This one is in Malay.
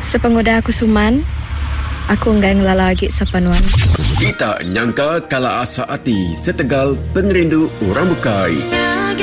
Sepengudah aku suman, aku enggak ngelala lagi sapanuan. Kita nyangka kala asa hati setegal penerindu orang bukai.